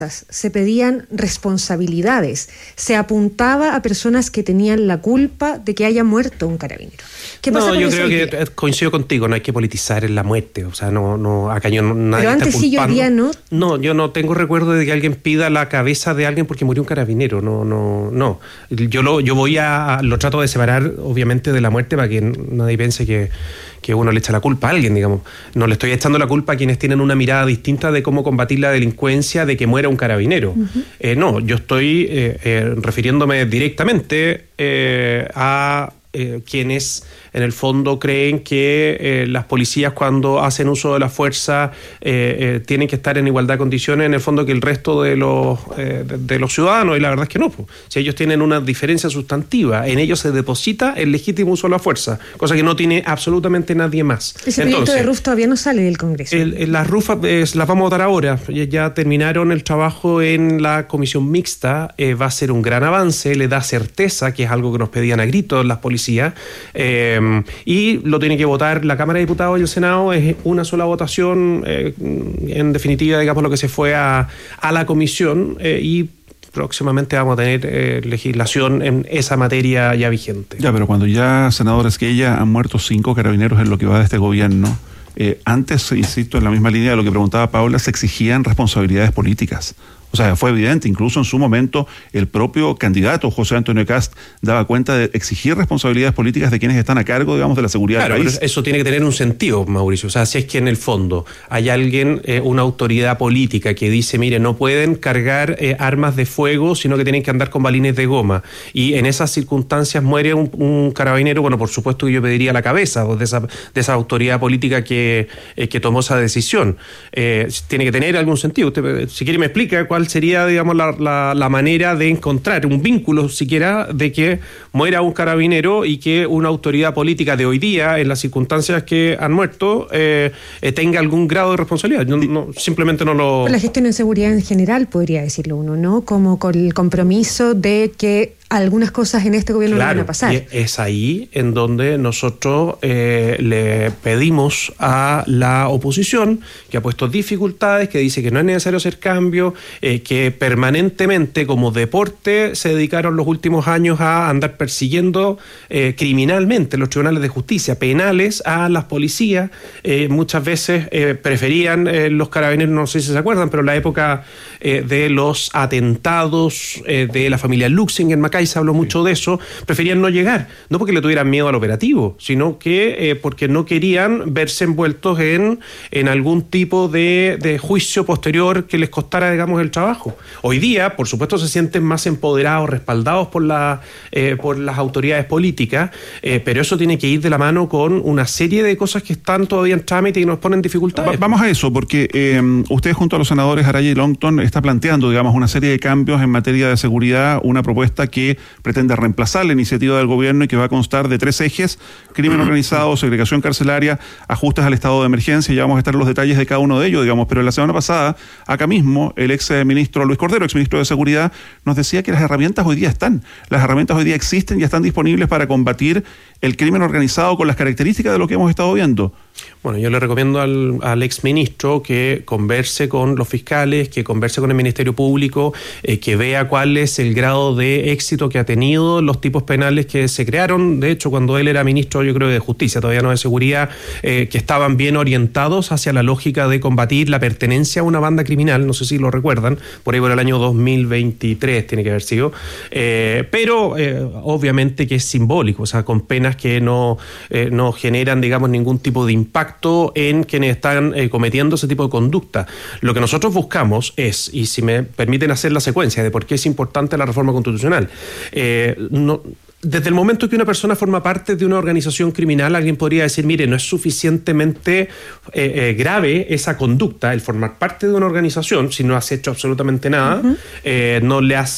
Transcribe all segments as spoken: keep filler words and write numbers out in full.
se pedían responsabilidades, se apuntaba a personas que tenían la culpa de que haya muerto un carabinero. ¿Qué pasa no, con yo eso creo hoy que día? coincido contigo, no hay que politizar en la muerte, o sea, no, no, acá yo no, nadie Pero antes está sí, yo culpando. hoy día no. No, yo no tengo recuerdo de que alguien pida la cabeza de alguien porque murió un carabinero, no, no, no. Yo lo, yo voy a, lo trato de separar, obviamente, de la muerte para que nadie piense que, que uno le echa la culpa a alguien, digamos. No le estoy echando la culpa a quienes tienen una mirada distinta de cómo combatir la delincuencia de que muera un carabinero. Uh-huh. Eh, no, yo estoy eh, eh, refiriéndome directamente eh, a eh, quienes en el fondo creen que eh, las policías cuando hacen uso de la fuerza eh, eh, tienen que estar en igualdad de condiciones en el fondo que el resto de los eh, de, de los ciudadanos, y la verdad es que no, pues. Si ellos tienen una diferencia sustantiva, en ellos se deposita el legítimo uso de la fuerza, cosa que no tiene absolutamente nadie más. Ese Entonces, proyecto de R U F todavía no sale del Congreso. El, el, las R U F eh, las vamos a votar ahora, ya, ya terminaron el trabajo en la comisión mixta, eh, va a ser un gran avance, le da certeza, que es algo que nos pedían a gritos las policías, eh, y lo tiene que votar la Cámara de Diputados y el Senado. Es una sola votación, eh, en definitiva, digamos, lo que se fue a, a la comisión, eh, y próximamente vamos a tener eh, legislación en esa materia ya vigente. Ya, pero cuando ya, senadores, que ya han muerto cinco carabineros en lo que va de este gobierno, eh, antes, insisto, en la misma línea de lo que preguntaba Paula, se exigían responsabilidades políticas. O sea, fue evidente, incluso en su momento el propio candidato José Antonio Kast daba cuenta de exigir responsabilidades políticas de quienes están a cargo, digamos, de la seguridad claro, del país. Pero eso tiene que tener un sentido, Mauricio. O sea, si es que en el fondo hay alguien, eh, una autoridad política que dice, mire, no pueden cargar eh, armas de fuego, sino que tienen que andar con balines de goma, y en esas circunstancias muere un, un carabinero, bueno, por supuesto que yo pediría la cabeza de esa, de esa autoridad política que, eh, que tomó esa decisión. Eh, tiene que tener algún sentido. Usted, si quiere, me explica cuál sería, digamos, la, la, la manera de encontrar un vínculo siquiera de que muera un carabinero y que una autoridad política de hoy día, en las circunstancias que han muerto, eh, eh, tenga algún grado de responsabilidad. No, no, simplemente no lo... La gestión en seguridad en general, podría decirlo uno, ¿no? Como con el compromiso de que algunas cosas en este gobierno claro, no van a pasar. Y es ahí en donde nosotros eh, le pedimos a la oposición, que ha puesto dificultades, que dice que no es necesario hacer cambios, eh, que permanentemente como deporte se dedicaron los últimos años a andar persiguiendo eh, criminalmente los tribunales de justicia, penales a las policías. Eh, muchas veces eh, preferían eh, los carabineros, no sé si se acuerdan, pero en la época eh, de los atentados eh, de la familia Luxing en Macay, se habló mucho de eso, preferían no llegar, no porque le tuvieran miedo al operativo, sino que eh, porque no querían verse envueltos en, en algún tipo de, de juicio posterior que les costara, digamos, el trabajo. Hoy día, por supuesto, se sienten más empoderados, respaldados por, la, eh, por las autoridades políticas, eh, pero eso tiene que ir de la mano con una serie de cosas que están todavía en trámite y nos ponen dificultades. Va, vamos a eso, porque eh, usted junto a los senadores Araya y Longton está planteando, digamos, una serie de cambios en materia de seguridad, una propuesta que pretende reemplazar la iniciativa del gobierno y que va a constar de tres ejes: crimen organizado, segregación carcelaria, ajustes al estado de emergencia. Ya vamos a estar en los detalles de cada uno de ellos, digamos, pero la semana pasada, acá mismo, el ex ministro Luis Cordero, ex ministro de Seguridad, nos decía que las herramientas hoy día están, las herramientas hoy día existen y están disponibles para combatir el crimen organizado con las características de lo que hemos estado viendo. Bueno, yo le recomiendo al, al exministro que converse con los fiscales, que converse con el Ministerio Público, eh, que vea cuál es el grado de éxito que ha tenido los tipos penales que se crearon. De hecho, cuando él era ministro, yo creo, de Justicia, todavía no de Seguridad, eh, que estaban bien orientados hacia la lógica de combatir la pertenencia a una banda criminal, no sé si lo recuerdan, por ahí por el año dos mil veintitrés tiene que haber sido, eh, pero eh, obviamente que es simbólico, o sea, con penas que no, eh, no generan, digamos, ningún tipo de impacto en quienes están eh, cometiendo ese tipo de conducta. Lo que nosotros buscamos es, y si me permiten hacer la secuencia de por qué es importante la reforma constitucional, eh, no... Desde el momento que una persona forma parte de una organización criminal, alguien podría decir, mire, no es suficientemente eh, eh, grave esa conducta, el formar parte de una organización, si no has hecho absolutamente nada, uh-huh. eh, no le has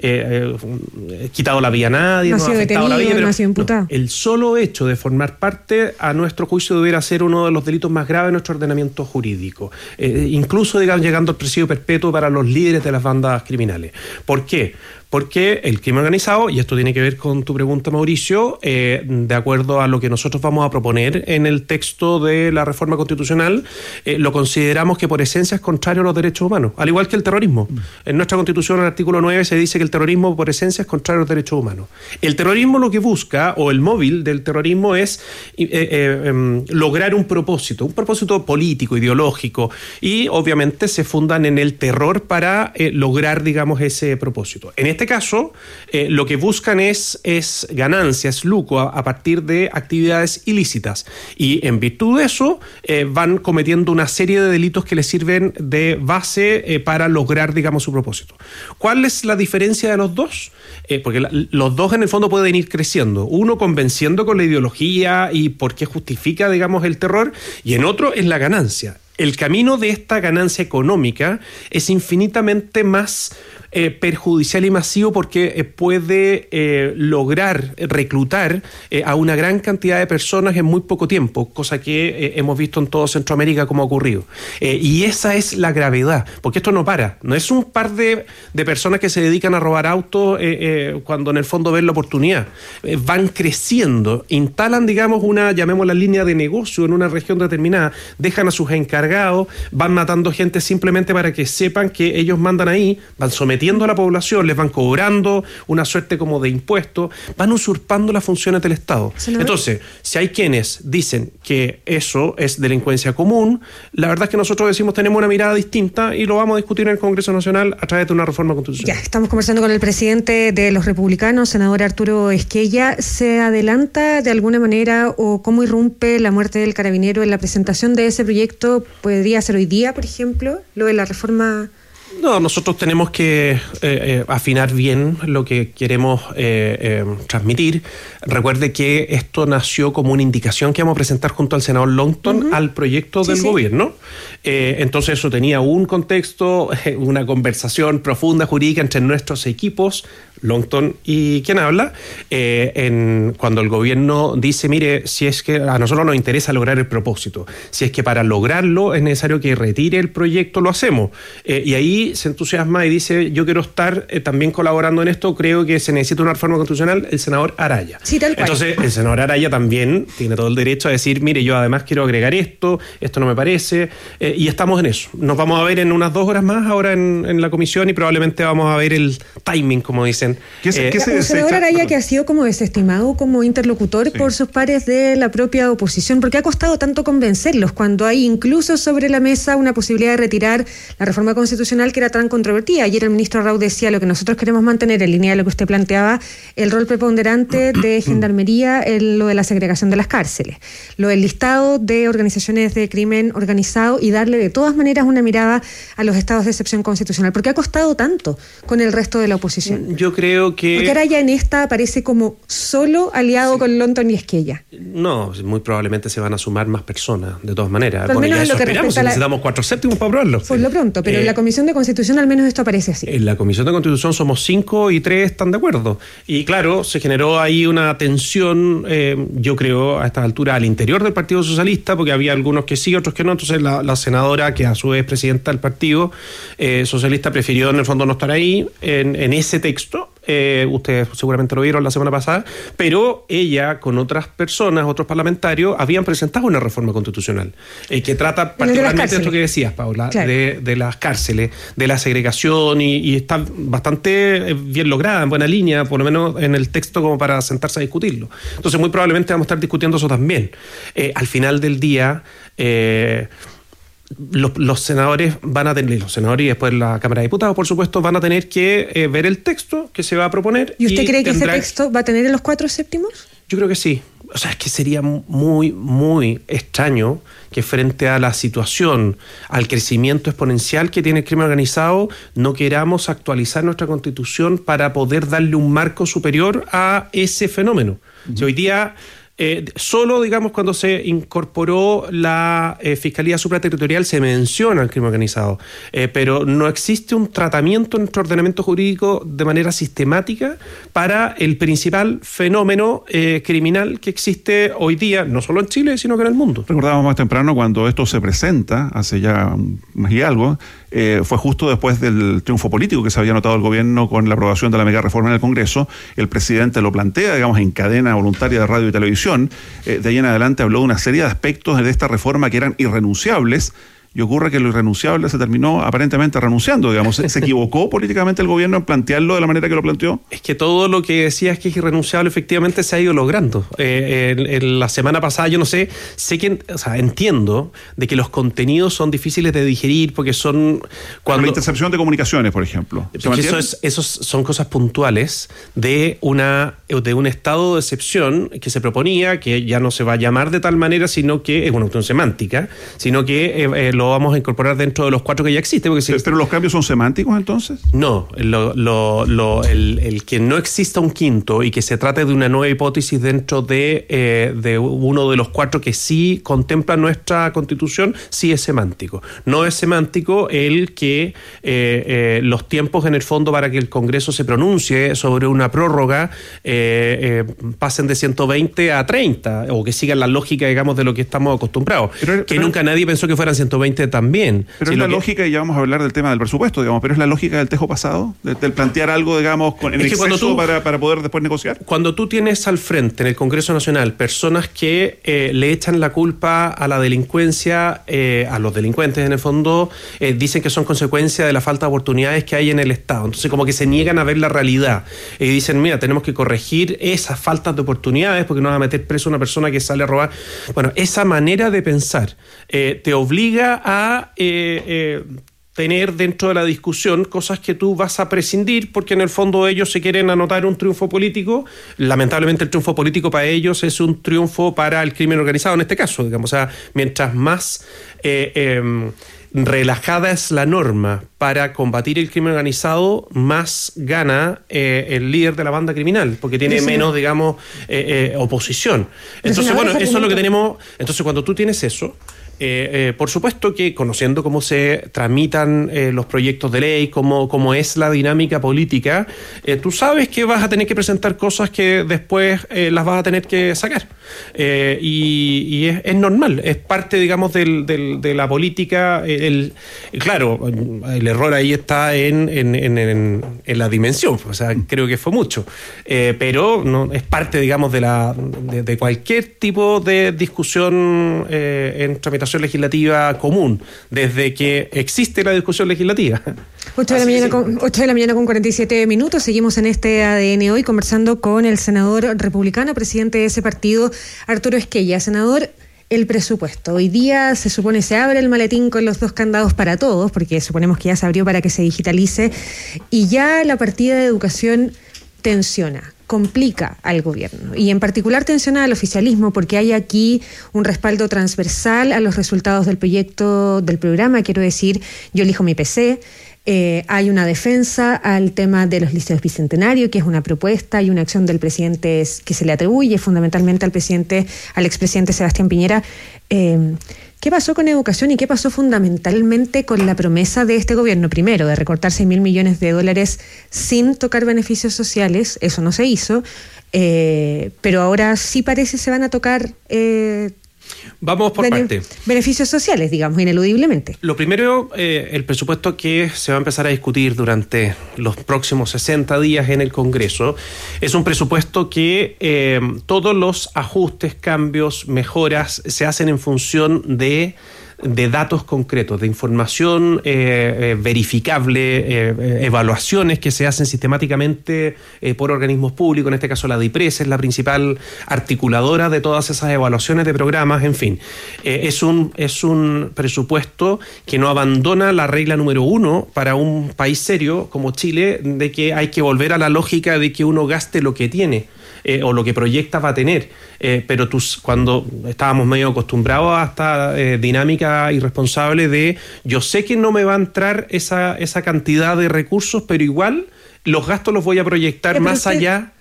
eh, eh, quitado la vida a nadie, no, no ha ha afectado la vida, no ha sido imputado. No, el solo hecho de formar parte, a nuestro juicio, debiera ser uno de los delitos más graves de nuestro ordenamiento jurídico, eh, incluso, digamos, llegando al presidio perpetuo para los líderes de las bandas criminales. ¿Por qué? Porque el crimen organizado, y esto tiene que ver con tu pregunta, Mauricio, eh, de acuerdo a lo que nosotros vamos a proponer en el texto de la reforma constitucional, eh, lo consideramos que por esencia es contrario a los derechos humanos, al igual que el terrorismo. En nuestra Constitución, en el artículo nueve, se dice que el terrorismo por esencia es contrario a los derechos humanos. El terrorismo lo que busca, o el móvil del terrorismo, es eh, eh, eh, lograr un propósito, un propósito político, ideológico, y obviamente se fundan en el terror para eh, lograr, digamos, ese propósito. En este caso, eh, lo que buscan es, es ganancias, lucro a, a partir de actividades ilícitas, y en virtud de eso eh, van cometiendo una serie de delitos que les sirven de base eh, para lograr, digamos, su propósito. ¿Cuál es la diferencia de los dos? Eh, porque la, los dos en el fondo pueden ir creciendo, uno convenciendo con la ideología y por qué justifica, digamos, el terror, y en otro es la ganancia. El camino de esta ganancia económica es infinitamente más eh, perjudicial y masivo, porque eh, puede eh, lograr reclutar eh, a una gran cantidad de personas en muy poco tiempo, cosa que eh, hemos visto en todo Centroamérica como ha ocurrido. Eh, y esa es la gravedad, porque esto no para. No es un par de, de personas que se dedican a robar autos eh, eh, cuando en el fondo ven la oportunidad. Eh, van creciendo, instalan, digamos, una, llamémosla, línea de negocio en una región determinada, dejan a sus encargados, van matando gente simplemente para que sepan que ellos mandan ahí, van sometiendo a la población, les van cobrando una suerte como de impuestos, van usurpando las funciones del Estado. Senador. Entonces, si hay quienes dicen que eso es delincuencia común, la verdad es que nosotros decimos tenemos una mirada distinta y lo vamos a discutir en el Congreso Nacional a través de una reforma constitucional. Ya, estamos conversando con el presidente de los republicanos, senador Arturo Esquella. ¿Se adelanta de alguna manera o cómo irrumpe la muerte del carabinero en la presentación de ese proyecto? ¿Podría ser hoy día, por ejemplo, lo de la reforma? No, nosotros tenemos que eh, eh, afinar bien lo que queremos eh, eh, transmitir. Recuerde que esto nació como una indicación que vamos a presentar junto al senador Longton uh-huh. al proyecto sí, del sí. gobierno. Eh, entonces eso tenía un contexto, eh, una conversación profunda jurídica entre nuestros equipos, Longton y quien habla, eh, en, cuando el gobierno dice, mire, si es que a nosotros nos interesa lograr el propósito, si es que para lograrlo es necesario que retire el proyecto, lo hacemos. Eh, y ahí se entusiasma y dice, yo quiero estar eh, también colaborando en esto, creo que se necesita una reforma constitucional, el senador Araya. Sí, tal cual. Entonces, el senador Araya también tiene todo el derecho a decir, mire, yo además quiero agregar esto, esto no me parece, eh, y estamos en eso. Nos vamos a ver en unas dos horas más ahora en, en la comisión, y probablemente vamos a ver el timing, como dicen. ¿Qué se, eh, ¿qué se el senador Araya, perdón, que ha sido como desestimado como interlocutor sí. por sus pares de la propia oposición, porque ha costado tanto convencerlos cuando hay incluso sobre la mesa una posibilidad de retirar la reforma constitucional que era tan controvertida. Ayer el ministro Raúl decía, lo que nosotros queremos mantener en línea de lo que usted planteaba, el rol preponderante de Gendarmería en lo de la segregación de las cárceles, lo del listado de organizaciones de crimen organizado, y darle de todas maneras una mirada a los estados de excepción constitucional. ¿Por qué ha costado tanto con el resto de la oposición? Yo creo que... Porque ahora ya en esta aparece como solo aliado sí. con Longton y Esquella. No, muy probablemente se van a sumar más personas, de todas maneras. Por bueno, ya eso esperamos, la... necesitamos cuatro séptimos para aprobarlo. Por lo pronto, pero eh, en la Comisión de Constitución al menos esto aparece así. En la Comisión de Constitución somos cinco y tres están de acuerdo. Y claro, se generó ahí una tensión, eh, yo creo, a esta altura al interior del Partido Socialista, porque había algunos que sí, otros que no. Entonces la, la senadora, que a su vez presidenta del Partido eh, Socialista, prefirió en el fondo no estar ahí en, en ese texto. Eh, ustedes seguramente lo vieron la semana pasada, pero ella con otras personas, otros parlamentarios, habían presentado una reforma constitucional eh, que trata particularmente de esto que decías, Paula, claro. de, de las cárceles, de la segregación, y, y está bastante bien lograda, en buena línea, por lo menos en el texto, como para sentarse a discutirlo. Entonces muy probablemente vamos a estar discutiendo eso también. Eh, al final del día... Eh, Los, los senadores van a tener, los senadores y después la Cámara de Diputados, por supuesto, van a tener que eh, ver el texto que se va a proponer. ¿Y usted y cree tendrá... que ese texto va a tener en los cuatro séptimos? Yo creo que sí. O sea, es que sería muy, muy extraño que frente a la situación, al crecimiento exponencial que tiene el crimen organizado, no queramos actualizar nuestra Constitución para poder darle un marco superior a ese fenómeno. Uh-huh. Si hoy día Eh, solo, digamos, cuando se incorporó la eh, Fiscalía Supraterritorial se menciona el crimen organizado, eh, pero no existe un tratamiento en nuestro ordenamiento jurídico de manera sistemática para el principal fenómeno eh, criminal que existe hoy día, no solo en Chile, sino que en el mundo. Recordábamos más temprano cuando esto se presenta, hace ya más y algo, eh, fue justo después del triunfo político que se había notado el gobierno con la aprobación de la mega reforma en el Congreso. El presidente lo plantea, digamos, en cadena voluntaria de radio y televisión. Eh, de ahí en adelante habló de una serie de aspectos de esta reforma que eran irrenunciables, y ocurre que lo irrenunciable se terminó aparentemente renunciando, digamos. ¿Se equivocó políticamente el gobierno en plantearlo de la manera que lo planteó? Es que todo lo que decías que es irrenunciable efectivamente se ha ido logrando. Eh, en, en la semana pasada, yo no sé, sé que, o sea, entiendo de que los contenidos son difíciles de digerir porque son... cuando la intercepción de comunicaciones, por ejemplo. Eso es, esos son cosas puntuales de una de un estado de excepción que se proponía, que ya no se va a llamar de tal manera, sino que es una cuestión semántica, sino que... Eh, eh, lo vamos a incorporar dentro de los cuatro que ya existen. Porque si, ¿Pero los cambios son semánticos entonces? No, lo, lo, lo, el, el que no exista un quinto y que se trate de una nueva hipótesis dentro de, eh, de uno de los cuatro que sí contempla nuestra Constitución, sí es semántico. No es semántico el que eh, eh, los tiempos en el fondo para que el Congreso se pronuncie sobre una prórroga eh, eh, pasen de ciento veinte a treinta, o que sigan la lógica, digamos, de lo que estamos acostumbrados. Pero, que pero, nunca nadie pensó que fueran ciento veinte también. Pero es la que... lógica, y ya vamos a hablar del tema del presupuesto, digamos, pero es la lógica del tejo pasado, del, del plantear algo, digamos, con, en es exceso tú, para, para poder después negociar. Cuando tú tienes al frente en el Congreso Nacional personas que eh, le echan la culpa a la delincuencia, eh, a los delincuentes en el fondo, eh, dicen que son consecuencia de la falta de oportunidades que hay en el Estado. Entonces como que se niegan a ver la realidad y dicen, mira, tenemos que corregir esas faltas de oportunidades porque no va a meter preso a una persona que sale a robar. Bueno, esa manera de pensar eh, te obliga a eh, eh, tener dentro de la discusión cosas que tú vas a prescindir porque en el fondo ellos se quieren anotar un triunfo político. Lamentablemente el triunfo político para ellos es un triunfo para el crimen organizado en este caso, digamos. O sea, mientras más eh, eh, relajada es la norma para combatir el crimen organizado, más gana eh, el líder de la banda criminal, porque tiene sí, menos, digamos, eh, eh, oposición. Entonces, bueno, eso es lo que tenemos. Entonces, cuando tú tienes eso, Eh, eh, por supuesto que conociendo cómo se tramitan eh, los proyectos de ley, cómo, cómo es la dinámica política, eh, tú sabes que vas a tener que presentar cosas que después eh, las vas a tener que sacar. Eh, y y es, es normal, es parte, digamos, del, del, de la política. El, el, claro, el error ahí está en, en, en, en, en la dimensión, o sea, creo que fue mucho. Eh, pero no es parte, digamos, de, la, de, de cualquier tipo de discusión eh, en tramitación legislativa común, desde que existe la discusión legislativa. ocho de la mañana con, ocho de la mañana con cuarenta y siete minutos. Seguimos en este A D N hoy conversando con el senador republicano, presidente de ese partido, Arturo Esquella. Senador, el presupuesto. Hoy día se supone se abre el maletín con los dos candados para todos, porque suponemos que ya se abrió para que se digitalice, y ya la partida de educación tensiona, complica al gobierno y en particular tensiona al oficialismo porque hay aquí un respaldo transversal a los resultados del proyecto, del programa, quiero decir, Yo elijo mi P C. Eh, hay una defensa al tema de los liceos bicentenario, que es una propuesta y una acción del presidente que se le atribuye fundamentalmente al presidente, al expresidente Sebastián Piñera. Eh, ¿Qué pasó con educación y qué pasó fundamentalmente con la promesa de este gobierno? Primero, de recortar seis mil millones de dólares sin tocar beneficios sociales. Eso no se hizo, eh, pero ahora sí parece se van a tocar eh, Vamos por bene- parte. beneficios sociales, digamos, ineludiblemente. Lo primero, eh, el presupuesto que se va a empezar a discutir durante los próximos sesenta días en el Congreso es un presupuesto que eh, todos los ajustes, cambios, mejoras se hacen en función de de datos concretos, de información eh, eh, verificable, eh, eh, evaluaciones que se hacen sistemáticamente eh, por organismos públicos, en este caso la DIPRES es la principal articuladora de todas esas evaluaciones de programas, en fin. Eh, es un, es un presupuesto que no abandona la regla número uno para un país serio como Chile, de que hay que volver a la lógica de que uno gaste lo que tiene. Eh, o lo que proyecta va a tener, eh, pero tú, cuando estábamos medio acostumbrados a esta eh, dinámica irresponsable de yo sé que no me va a entrar esa, esa cantidad de recursos, pero igual los gastos los voy a proyectar pero más usted, allá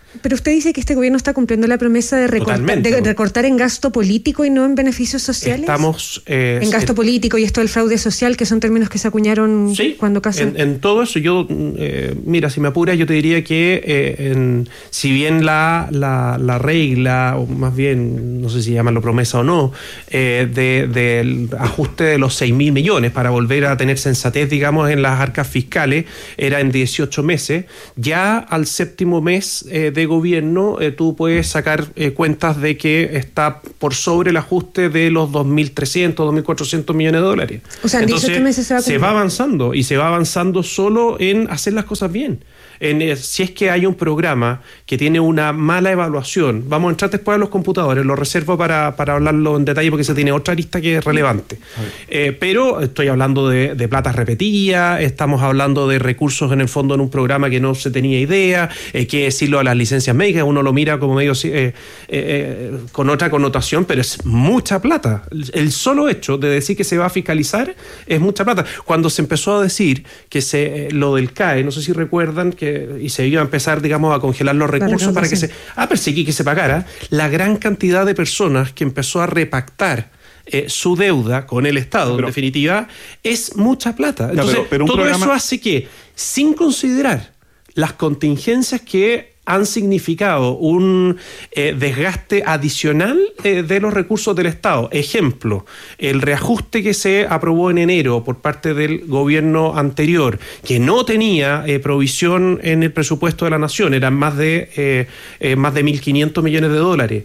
Pero usted dice que este gobierno está cumpliendo la promesa de recortar, de recortar en gasto político y no en beneficios sociales. Estamos eh, en gasto en, político y esto del fraude social, que son términos que se acuñaron sí, cuando casi. En, en todo eso, yo, eh, mira, si me apuras, yo te diría que eh, en, si bien la, la, la regla, o más bien, no sé si llamarlo promesa o no, eh, de, del ajuste de los seis mil millones para volver a tener sensatez, digamos, en las arcas fiscales, era en dieciocho meses, ya al séptimo mes eh, de de gobierno, eh, tú puedes sacar eh, cuentas de que está por sobre el ajuste de los dos mil trescientos, dos mil cuatrocientos millones de dólares. O sea, en dieciocho meses se va a se va avanzando y se va avanzando solo en hacer las cosas bien. En, eh, si es que hay un programa que tiene una mala evaluación, vamos a entrar después a los computadores, lo reservo para, para hablarlo en detalle porque se tiene otra lista que es relevante. Eh, pero estoy hablando de, de platas repetidas, estamos hablando de recursos en el fondo en un programa que no se tenía idea, eh, que decirlo a las licencias médicas, uno lo mira como medio eh, eh, con otra connotación, pero es mucha plata. El solo hecho de decir que se va a fiscalizar es mucha plata. Cuando se empezó a decir que se, eh, lo del C A E, no sé si recuerdan que y se iba a empezar, digamos, a congelar los recursos claro, para que sí. se a perseguir que se pagara, la gran cantidad de personas que empezó a repactar eh, su deuda con el Estado, pero, en definitiva, es mucha plata. Entonces, ya, pero, pero todo programa... eso hace que, sin considerar las contingencias que han significado un eh, desgaste adicional eh, de los recursos del Estado. Ejemplo, el reajuste que se aprobó en enero por parte del gobierno anterior, que no tenía eh, provisión en el presupuesto de la Nación, eran más de eh, eh, más de mil quinientos millones de dólares.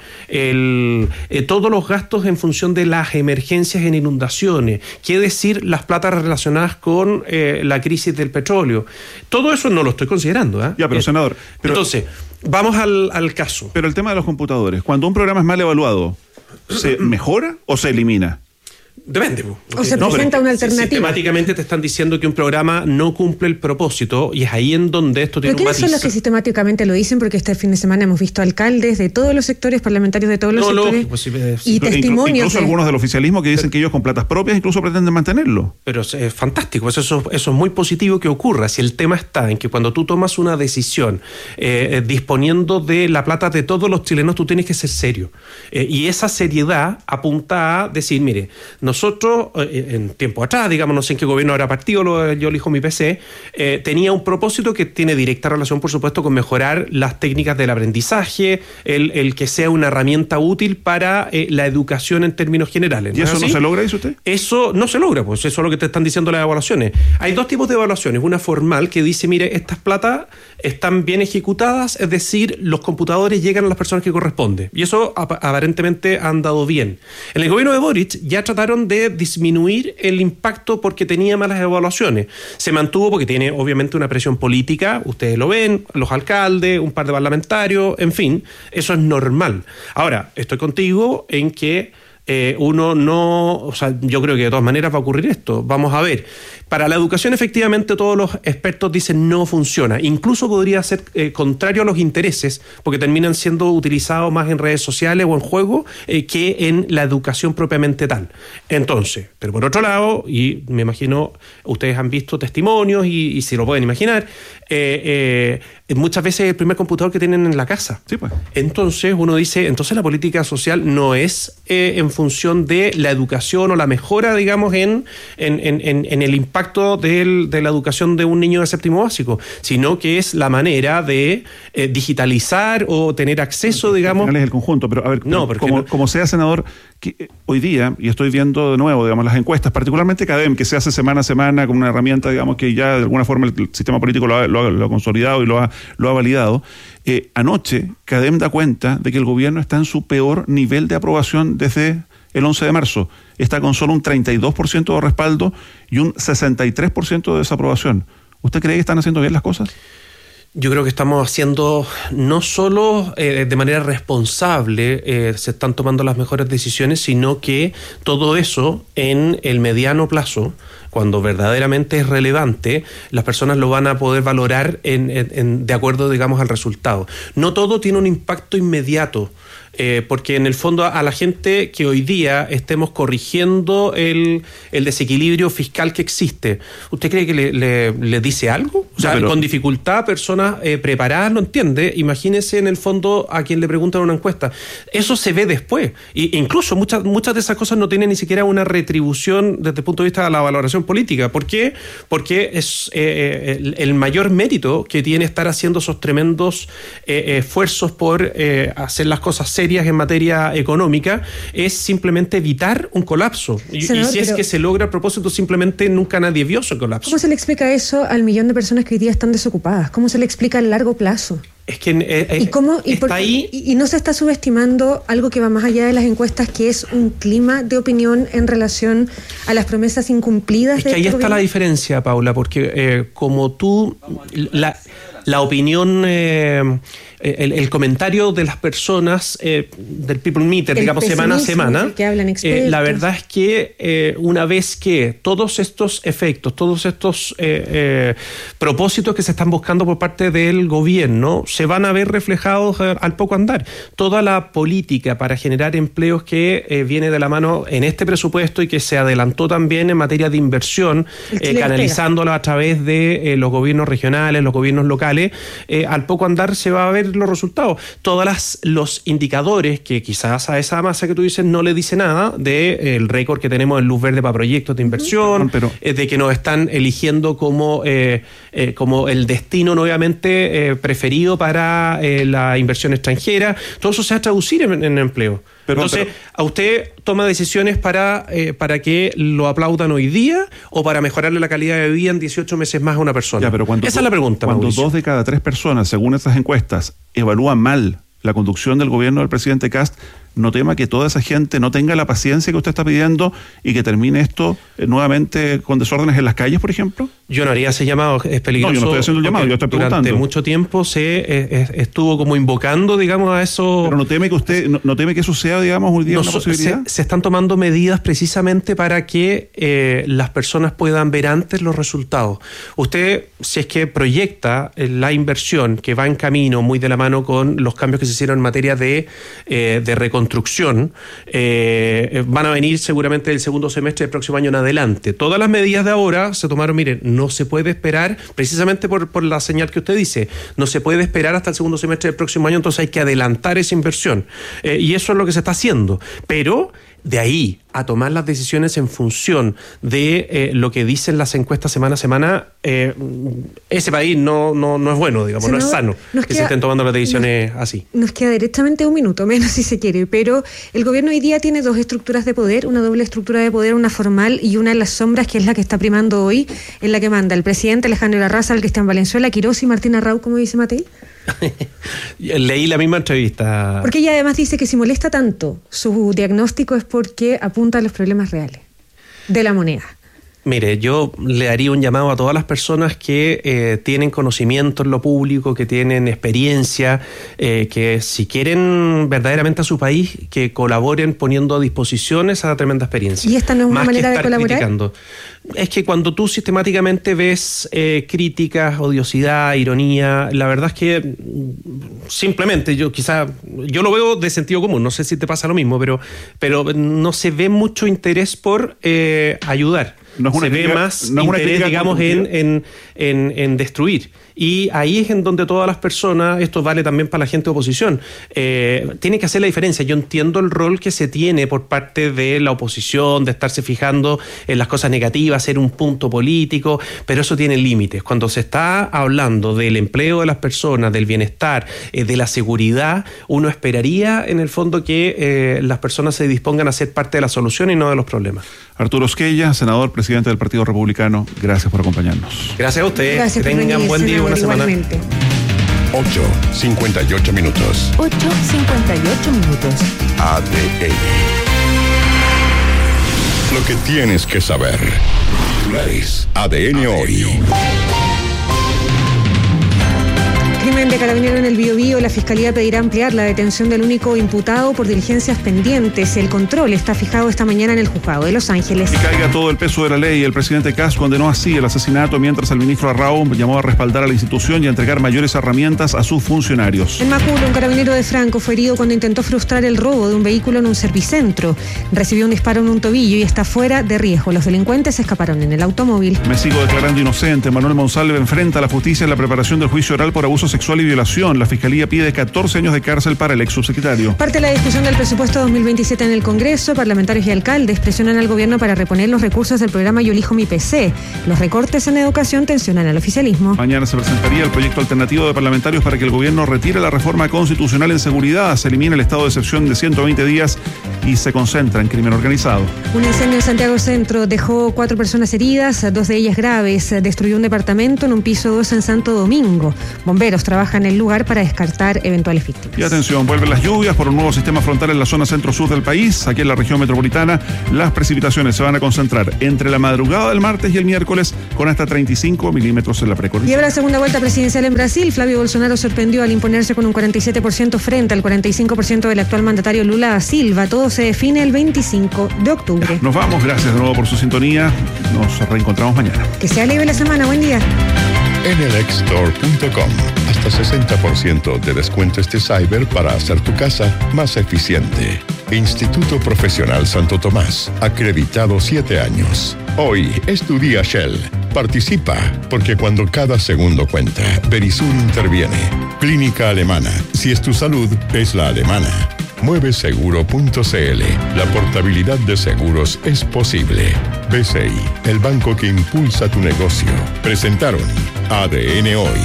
El, eh, todos los gastos en función de las emergencias en inundaciones, qué decir las platas relacionadas con eh, la crisis del petróleo. Todo eso no lo estoy considerando. ¿eh? Ya, pero eh, senador... Pero... Entonces, vamos al, al caso. Pero el tema de los computadores, cuando un programa es mal evaluado, ¿se mejora o se elimina? Depende. O se no, presenta una alternativa. Sistemáticamente te están diciendo que un programa no cumple el propósito y es ahí en donde esto tiene un matiz. ¿Pero quiénes son los que sistemáticamente lo dicen? Porque este fin de semana hemos visto alcaldes de todos los sectores, parlamentarios de todos los no, sectores, pues, sí, sí, y testimonios. Incluso de... algunos del oficialismo que dicen pero, que ellos con platas propias incluso pretenden mantenerlo. Pero es, es fantástico, eso, eso, eso es muy positivo que ocurra. Si el tema está en que cuando tú tomas una decisión eh, disponiendo de la plata de todos los chilenos, tú tienes que ser serio. Eh, y esa seriedad apunta a decir, mire, nosotros... Eh, en tiempo atrás, digamos, no sé en qué gobierno habrá partido, lo, yo elijo mi P C, eh, tenía un propósito que tiene directa relación, por supuesto, con mejorar las técnicas del aprendizaje, el, el que sea una herramienta útil para eh, la educación en términos generales. ¿Y eso no se logra, dice usted? Eso no se logra, pues eso es lo que te están diciendo las evaluaciones. Hay dos tipos de evaluaciones, una formal que dice, mire, estas platas están bien ejecutadas, es decir, los computadores llegan a las personas que corresponde, y eso ap- aparentemente ha andado bien. En el gobierno de Boric ya trataron de disminuir el impacto porque tenía malas evaluaciones. Se mantuvo porque tiene obviamente una presión política, ustedes lo ven, los alcaldes, un par de parlamentarios, en fin, eso es normal. Ahora, estoy contigo en que eh, uno no, o sea, yo creo que de todas maneras va a ocurrir esto. Vamos a ver. Para la educación, efectivamente, todos los expertos dicen no funciona. Incluso podría ser eh, contrario a los intereses, porque terminan siendo utilizados más en redes sociales o en juegos eh, que en la educación propiamente tal. Entonces, pero por otro lado, y me imagino, ustedes han visto testimonios y, y se lo pueden imaginar, eh, eh, muchas veces es el primer computador que tienen en la casa. Sí, pues. Entonces uno dice, entonces la política social no es eh, en función de la educación o la mejora, digamos, en, en, en, en el impacto impacto del, de la educación de un niño de séptimo básico, sino que es la manera de eh, digitalizar o tener acceso, porque digamos... Al final es el conjunto, pero a ver, no, pero como, no... como sea, senador, que, eh, hoy día, y estoy viendo de nuevo, digamos, las encuestas, particularmente CADEM, que se hace semana a semana con una herramienta, digamos, que ya de alguna forma el sistema político lo ha, lo ha, lo ha consolidado y lo ha, lo ha validado. Eh, anoche, CADEM da cuenta de que el gobierno está en su peor nivel de aprobación desde el once de marzo. Está con solo un treinta y dos por ciento de respaldo y un sesenta y tres por ciento de desaprobación. ¿Usted cree que están haciendo bien las cosas? Yo creo que estamos haciendo, no solo eh, de manera responsable, eh, se están tomando las mejores decisiones, sino que todo eso en el mediano plazo, cuando verdaderamente es relevante, las personas lo van a poder valorar en, en, en, de acuerdo, digamos, al resultado. No todo tiene un impacto inmediato. Eh, porque en el fondo a la gente que hoy día estemos corrigiendo el, el desequilibrio fiscal que existe, ¿usted cree que le, le, le dice algo? O sea, no, pero... con dificultad, personas eh, preparadas lo entiende. Imagínese en el fondo a quien le preguntan una encuesta. Eso se ve después. Y incluso muchas, muchas de esas cosas no tienen ni siquiera una retribución desde el punto de vista de la valoración política. ¿Por qué? Porque es eh, el, el mayor mérito que tiene estar haciendo esos tremendos eh, esfuerzos por eh, hacer las cosas serias en materia económica es simplemente evitar un colapso. Y, Senador, y si es que se logra a propósito, simplemente nunca nadie vio ese colapso. ¿Cómo se le explica eso al millón de personas que hoy día están desocupadas? ¿Cómo se le explica a largo plazo? Es que eh, ¿Y, cómo, y, está por, ahí... y, y no se está subestimando algo que va más allá de las encuestas, que es un clima de opinión en relación a las promesas incumplidas. Es de que ahí este está gobierno? La diferencia, Paula, porque eh, como tú, la, la opinión, eh, el, el comentario de las personas eh, del People Meter, el digamos, semana a semana, que hablan eh, la verdad es que eh, una vez que todos estos efectos, todos estos eh, eh, propósitos que se están buscando por parte del gobierno se van a ver reflejados eh, al poco andar. Toda la política para generar empleos que eh, viene de la mano en este presupuesto y que se adelantó también en materia de inversión, eh, canalizándola a través de eh, los gobiernos regionales, los gobiernos locales, eh, al poco andar se va a ver los resultados. Todos las, los indicadores que quizás a esa masa que tú dices no le dice nada de eh, el récord que tenemos en luz verde para proyectos de inversión, pero, eh, de que nos están eligiendo como, eh, eh, como el destino nuevamente eh, preferido para eh, la inversión extranjera. Todo eso se va a traducir en, en empleo. Pero, Entonces, pero, ¿a usted toma decisiones para, eh, para que lo aplaudan hoy día o para mejorarle la calidad de vida en dieciocho meses más a una persona? Ya, pero cuando Esa tú, es la pregunta, Cuando Mauricio. dos de cada tres personas, según estas encuestas, evalúan mal la conducción del gobierno del presidente Kast, no tema que toda esa gente no tenga la paciencia que usted está pidiendo y que termine esto eh, nuevamente con desórdenes en las calles, por ejemplo. Yo no haría ese llamado, es peligroso. No, yo no estoy haciendo el llamado, yo estoy preguntando. Durante mucho tiempo se eh, estuvo como invocando, digamos, a eso. Pero no teme que usted, no, no teme que eso sea, digamos, hoy día no, una posibilidad. Se, se están tomando medidas precisamente para que eh, las personas puedan ver antes los resultados. Usted, si es que proyecta la inversión que va en camino muy de la mano con los cambios que se hicieron en materia de, eh, de reconstrucción, eh, van a venir seguramente el segundo semestre del próximo año en adelante. Todas las medidas de ahora se tomaron, miren, no se puede esperar, precisamente por, por la señal que usted dice, no se puede esperar hasta el segundo semestre del próximo año, entonces hay que adelantar esa inversión. Eh, y eso es lo que se está haciendo. Pero de ahí a tomar las decisiones en función de eh, lo que dicen las encuestas semana a semana, eh, ese país no, no, no es bueno, digamos, Senador, no es sano que queda, se estén tomando las decisiones nos, así. Nos queda directamente un minuto, menos si se quiere, pero el gobierno hoy día tiene dos estructuras de poder, una doble estructura de poder, una formal y una en las sombras, que es la que está primando hoy, en la que manda el presidente Alejandro Larraza, el Cristian Valenzuela, Quirós y Martín Arrau, como dice Matei. Leí la misma entrevista. Porque ella además dice que si molesta tanto su diagnóstico es porque apunta a los problemas reales de la moneda. Mire, yo le haría un llamado a todas las personas que eh, tienen conocimiento en lo público, que tienen experiencia, eh, que si quieren verdaderamente a su país, que colaboren poniendo a disposición esa tremenda experiencia. ¿Y esta no es una más manera que de colaborar? Criticando. Es que cuando tú sistemáticamente ves eh, críticas, odiosidad, ironía, la verdad es que simplemente yo quizá, yo lo veo de sentido común, no sé si te pasa lo mismo, pero, pero no se ve mucho interés por eh, ayudar. No es una se crítica, ve más no es una interés, digamos, en, en, en, en destruir. Y ahí es en donde todas las personas, esto vale también para la gente de oposición, eh, tienen que hacer la diferencia. Yo entiendo el rol que se tiene por parte de la oposición, de estarse fijando en las cosas negativas, hacer un punto político, pero eso tiene límites. Cuando se está hablando del empleo de las personas, del bienestar, eh, de la seguridad, uno esperaría en el fondo que eh, las personas se dispongan a ser parte de la solución y no de los problemas. Arturo Osquella, senador, presidente del Partido Republicano, gracias por acompañarnos. Gracias a ustedes. Gracias, que tengan buen día y buena semana. ocho cincuenta y ocho minutos. ocho cincuenta y ocho minutos. A D N. Lo que tienes que saber. A D N hoy. Crimen de Frente Carabinero en el Biobío, la Fiscalía pedirá ampliar la detención del único imputado por diligencias pendientes. El control está fijado esta mañana en el juzgado de Los Ángeles. Que caiga todo el peso de la ley. El presidente Kast condenó así el asesinato, mientras el ministro Arrau llamó a respaldar a la institución y a entregar mayores herramientas a sus funcionarios. En Macul, un carabinero de Franco fue herido cuando intentó frustrar el robo de un vehículo en un servicentro. Recibió un disparo en un tobillo y está fuera de riesgo. Los delincuentes escaparon en el automóvil. Me sigo declarando inocente. Manuel Monsalve enfrenta a la justicia en la preparación del juicio oral por abuso sexual y violación. La Fiscalía pide catorce años de cárcel para el ex subsecretario. Parte de la discusión del presupuesto dos mil veintisiete en el Congreso. Parlamentarios y alcaldes presionan al gobierno para reponer los recursos del programa Yo elijo mi P C. Los recortes en educación tensionan al oficialismo. Mañana se presentaría el proyecto alternativo de parlamentarios para que el gobierno retire la reforma constitucional en seguridad. Se elimina el estado de excepción de ciento veinte días y se concentra en crimen organizado. Un incendio en Santiago Centro dejó cuatro personas heridas, dos de ellas graves. Destruyó un departamento en un piso dos en Santo Domingo. Bomberos trabajan en el lugar para descartar eventuales víctimas. Y atención, vuelven las lluvias por un nuevo sistema frontal en la zona centro-sur del país. Aquí en la región metropolitana, las precipitaciones se van a concentrar entre la madrugada del martes y el miércoles con hasta treinta y cinco milímetros en la precordillera. Lleva la segunda vuelta presidencial en Brasil. Flavio Bolsonaro sorprendió al imponerse con un cuarenta y siete por ciento frente al cuarenta y cinco por ciento del actual mandatario Lula da Silva. Todo se define el veinticinco de octubre. Nos vamos, gracias de nuevo por su sintonía. Nos reencontramos mañana. Que sea leve la semana, buen día. En el exstore punto com, hasta sesenta por ciento de descuento este cyber para hacer tu casa más eficiente. Instituto Profesional Santo Tomás, acreditado siete años. Hoy es tu día Shell. Participa, porque cuando cada segundo cuenta, Verisur interviene. Clínica Alemana, si es tu salud, es la alemana. mueve seguro punto c l. La portabilidad de seguros es posible. B C I, el banco que impulsa tu negocio. Presentaron A D N Hoy.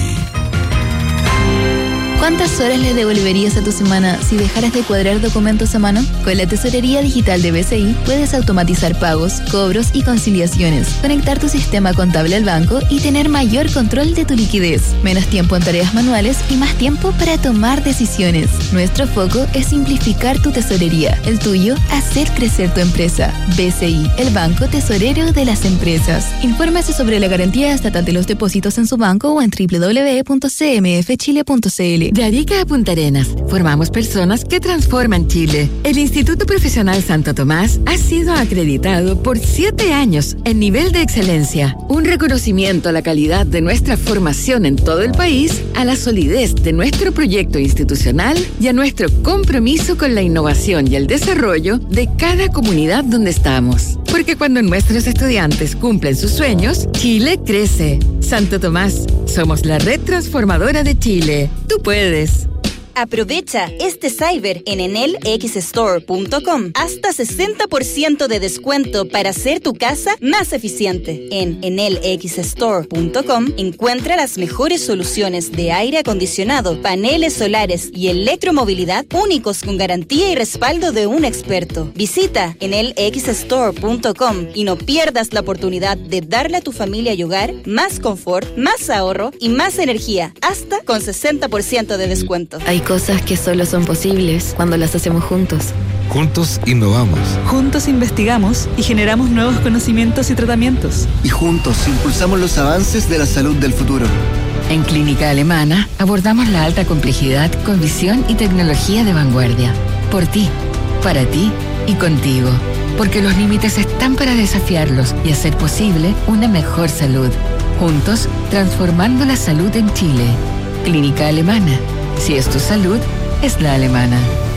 ¿Cuántas horas le devolverías a tu semana si dejaras de cuadrar documentos a mano? Con la tesorería digital de B C I puedes automatizar pagos, cobros y conciliaciones, conectar tu sistema contable al banco y tener mayor control de tu liquidez, menos tiempo en tareas manuales y más tiempo para tomar decisiones. Nuestro foco es simplificar tu tesorería, el tuyo, hacer crecer tu empresa. B C I, el banco tesorero de las empresas. Infórmese sobre la garantía estatal de los depósitos en su banco o en doble u doble u doble u punto c m f chile punto c l. De Arica a Punta Arenas, formamos personas que transforman Chile. El Instituto Profesional Santo Tomás ha sido acreditado por siete años en nivel de excelencia. Un reconocimiento a la calidad de nuestra formación en todo el país, a la solidez de nuestro proyecto institucional y a nuestro compromiso con la innovación y el desarrollo de cada comunidad donde estamos. Porque cuando nuestros estudiantes cumplen sus sueños, Chile crece. Santo Tomás, somos la red transformadora de Chile. Tú puedes. Aprovecha este cyber en enel x store punto com. Hasta sesenta por ciento de descuento para hacer tu casa más eficiente. En enel x store punto com encuentra las mejores soluciones de aire acondicionado, paneles solares y electromovilidad únicos con garantía y respaldo de un experto. Visita enel x store punto com y no pierdas la oportunidad de darle a tu familia y hogar más confort, más ahorro y más energía, hasta con sesenta por ciento de descuento. Hay cosas que solo son posibles cuando las hacemos juntos. Juntos innovamos. Juntos investigamos y generamos nuevos conocimientos y tratamientos. Y juntos impulsamos los avances de la salud del futuro. En Clínica Alemana abordamos la alta complejidad con visión y tecnología de vanguardia. Por ti, para ti y contigo. Porque los límites están para desafiarlos y hacer posible una mejor salud. Juntos, transformando la salud en Chile. Clínica Alemana. Si es tu salud, es la alemana.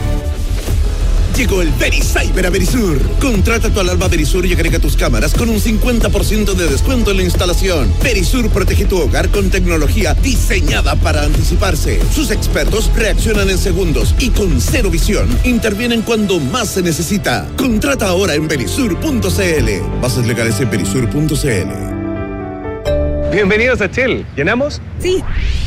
Llegó el VeriCyber a Verisur. Contrata tu alarma Verisur y agrega tus cámaras con un cincuenta por ciento de descuento en la instalación. Verisur protege tu hogar con tecnología diseñada para anticiparse. Sus expertos reaccionan en segundos y con cero visión intervienen cuando más se necesita. Contrata ahora en verisur punto c l. Bases legales en verisur punto c l. Bienvenidos a Shell. ¿Llenamos? Sí.